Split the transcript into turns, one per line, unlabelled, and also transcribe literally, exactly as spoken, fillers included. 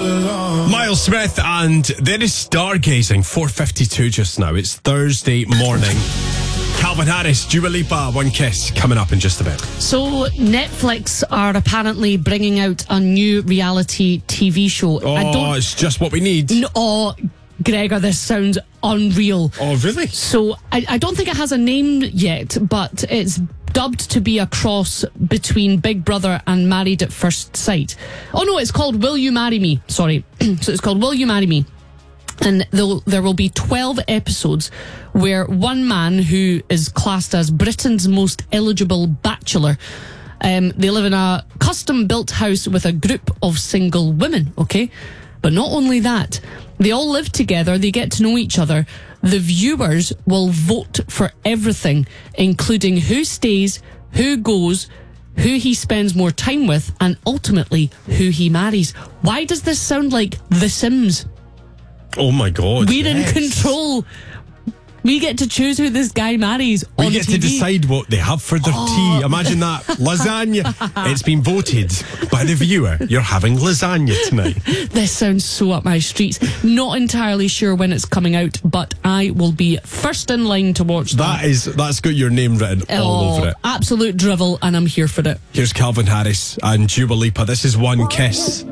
Miles Smith, and there is stargazing. four fifty-two just now. It's Thursday morning. Calvin Harris, Dua Lipa, One Kiss, coming up in just a bit.
So Netflix are apparently bringing out a new reality T V show.
Oh,
I don't,
it's just what we need.
No, oh, Gregor, this sounds unreal.
Oh, really?
So I, I don't think it has a name yet, but it's dubbed to be a cross between Big Brother and Married at First Sight. Oh no, it's called Will You Marry Me? Sorry. So it's called Will You Marry Me? And there will be twelve episodes where one man who is classed as Britain's most eligible bachelor, um, they live in a custom-built house with a group of single women, okay? But not only that, they all live together, they get to know each other. The viewers will vote for everything, including who stays, who goes, who he spends more time with, and ultimately who he marries. Why does this sound like The Sims?
Oh my God.
We're
yes.
in control. We get to choose who this guy marries
We
on
get
T V.
to decide what they have for their
Oh.
tea. Imagine that. Lasagna. It's been voted by the viewer. You're having lasagna tonight.
This sounds so up my streets. Not entirely sure when it's coming out, but I will be first in line to watch that.
That is, that's got your name written all
Oh,
over it.
absolute drivel, and I'm here for it.
Here's Calvin Harris and Dua Lipa. This is One Kiss.